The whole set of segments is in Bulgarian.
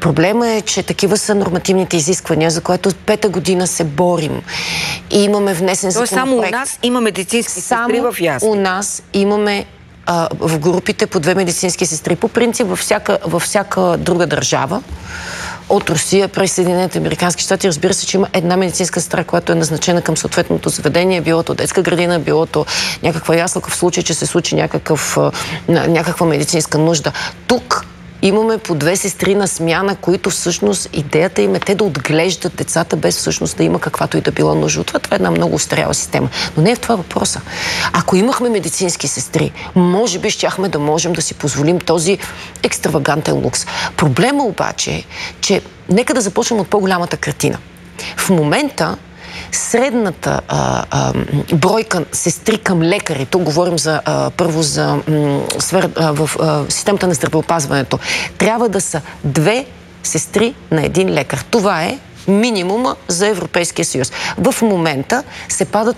Проблема е, че такива са нормативните изисквания, за което 5-та година се борим. И имаме внесен законопроект. Само у нас има медицински сестри в ясли. У нас имаме в групите по 2 медицински сестри. По принцип във всяка друга държава, от Русия през Съединените американски щати, разбира се, че има една медицинска сестра, която е назначена към съответното заведение, било то детска градина, било то някаква яслка, в случай, че се случи някаква медицинска нужда. Тук имаме по 2 сестри на смяна, които всъщност идеята им е те да отглеждат децата, без всъщност да има каквато и да била нужда от това. Това е една много остаряла система. Но не е в това въпроса. Ако имахме медицински сестри, може би щяхме да можем да си позволим този екстравагантен лукс. Проблема обаче е, че нека да започнем от по-голямата картина. В момента средната бройка сестри към лекари, тук говорим първо за в системата на здравеопазването, трябва да са 2 сестри на 1 лекар. Това е минимума за Европейския съюз. В момента се падат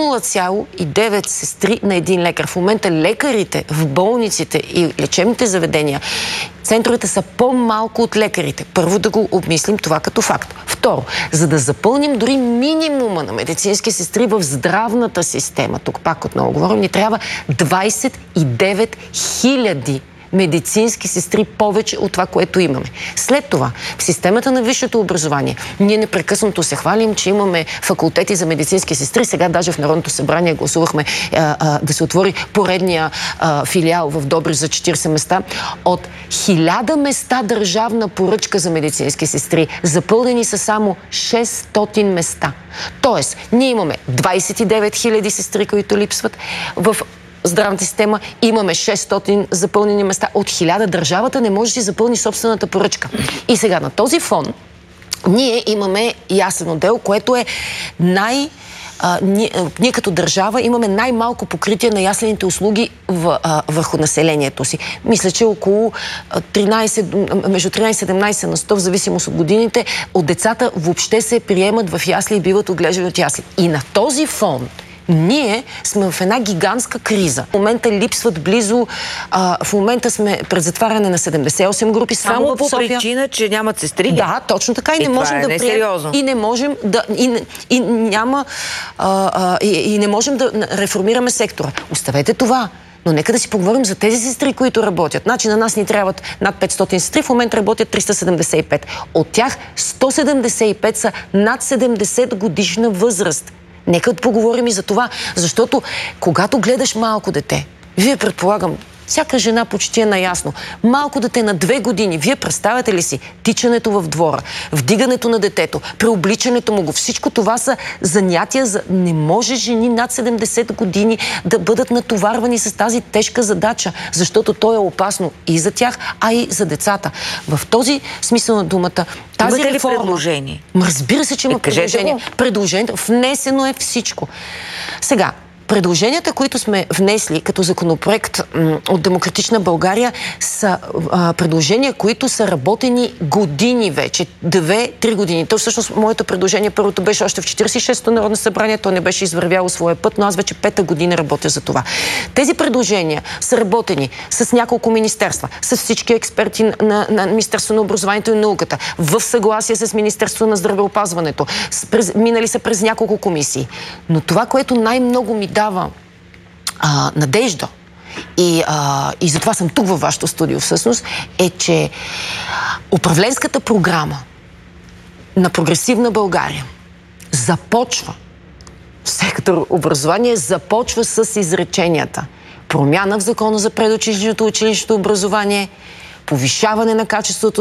0,9 сестри на 1 лекар. В момента лекарите в болниците и лечебните заведения, центровете са по-малко от лекарите. Първо да го обмислим това като факт. Второ, за да запълним дори минимума на медицински сестри в здравната система, тук пак отново говорим, ни трябва 29 000 медицински сестри повече от това, което имаме. След това, в системата на висшето образование, ние непрекъснато се хвалим, че имаме факултети за медицински сестри. Сега даже в Народното събрание гласувахме да се отвори поредния филиал в Добрич за 40 места. От 1000 места държавна поръчка за медицински сестри, запълнени са само 600 места. Тоест, ние имаме 29 000 сестри, които липсват в здравната система, имаме 600 запълнени места. От 1000 държавата не може да си запълни собствената поръчка. И сега на този фон ние имаме ясен отдел, което е ние като държава имаме най-малко покритие на яслените услуги върху населението си. Мисля, че около между 13-17 на 100, в зависимост от годините, от децата въобще се приемат в ясли и биват отглеждани от ясли. И на този фон ние сме в една гигантска криза. В момента липсват в момента сме пред затваряне на 78 групи само в София. По причина, че нямат сестри. Да, точно така. И не можем да приемем. И не можем да... И не можем да реформираме сектора. Оставете това. Но нека да си поговорим за тези сестри, които работят. Значи на нас ни трябват над 500 сестри, в момента работят 375. От тях 175 са над 70 годишна възраст. Нека да поговорим и за това, защото когато гледаш малко дете, вие предполагам, всяка жена почти е наясно. Малко дете на 2 години, вие представяте ли си тичането в двора, вдигането на детето, преобличането му го, всичко това са занятия не може жени над 70 години да бъдат натоварвани с тази тежка задача, защото то е опасно и за тях, а и за децата. В този смисъл на думата, тази реформа... предложение? Разбира се, че има предложение. Предложението, внесено е всичко. Сега, предложенията, които сме внесли като законопроект от Демократична България, са предложения, които са работени години вече. 2-3 години. То всъщност моето предложение първото беше още в 46-то Народно събрание. То не беше извървяло своя път, но аз вече 5-та година работя за това. Тези предложения са работени с няколко министерства, с всички експерти на Министерство на образованието и науката, в съгласие с Министерство на здравеопазването. Минали са през няколко комисии. Но това, което най-много ми дава надежда и затова съм тук във вашето студио всъщност, е, че управленската програма на Прогресивна България започва, сектор образование започва с изреченията: промяна в Закона за предучилищното и училищното образование, повишаване на качеството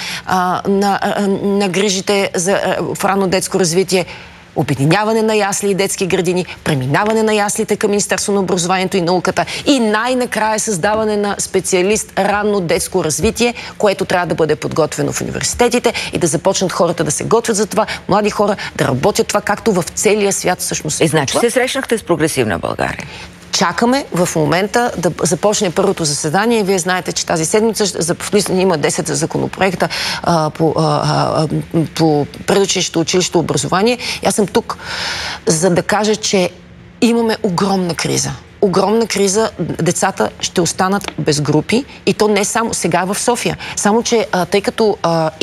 на грижите в ранно детско развитие, обединяване на ясли и детски градини, преминаване на яслите към Министерство на образованието и науката и най-накрая създаване на специалист ранно детско развитие, което трябва да бъде подготвено в университетите и да започнат хората да се готвят за това, млади хора да работят това, както в целия свят всъщност. Значи се срещнахте с Прогресивна България? Чакаме в момента да започне първото заседание. Вие знаете, че тази седмица има 10 законопроекта по предучилищното училищно образование. Аз съм тук, за да кажа, че имаме огромна криза. Огромна криза. Децата ще останат без групи и то не само сега в София. Само, че тъй като